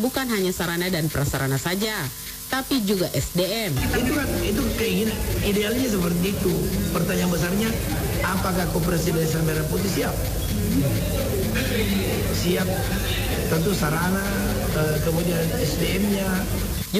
bukan hanya sarana dan prasarana saja, tapi juga SDM. Itu keinginan idealnya seperti itu. Pertanyaan besarnya, apakah Koperasi Desa Merah Putih siap? Siap, tentu sarana, kemudian SDM-nya,